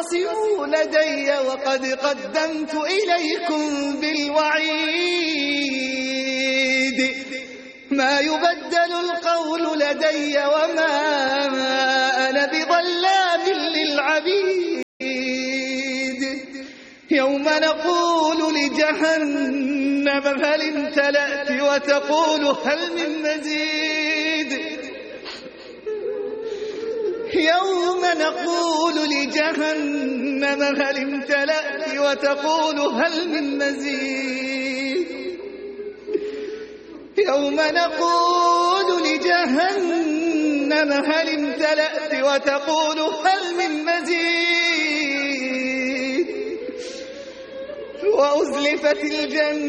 تختصموا لدي وقد قدمت إليكم بالوعيد ما يبدل القول لدي وما أنا بظلام للعبيد يوم نقول لجهنم هل امتلأت وتقول هل من مزيد يوم نقول لجهنم هل امتلأت وتقول هل من مزيد يوم نقول لجهنم هل امتلأت وتقول هل من مزيد وأزلفت الجنة